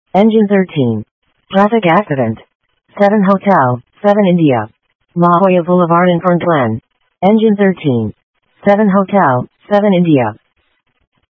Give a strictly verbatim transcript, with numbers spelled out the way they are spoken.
Engine thirteen. Traffic accident. seven Hotel, seven India. La Jolla Boulevard in Frontline. Engine thirteen. seven Hotel, seven India.